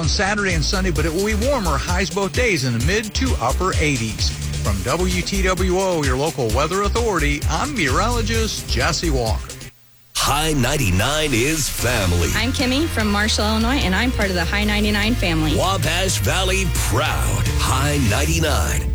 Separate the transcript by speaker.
Speaker 1: on Saturday and Sunday, but it will be warmer. Highs both days in the mid to upper 80s. From WTWO, your local weather authority, I'm meteorologist Jesse Walker.
Speaker 2: High 99 is family.
Speaker 3: I'm Kimmy from Marshall, Illinois, and I'm part of the High 99 family.
Speaker 2: Wabash Valley proud. High 99.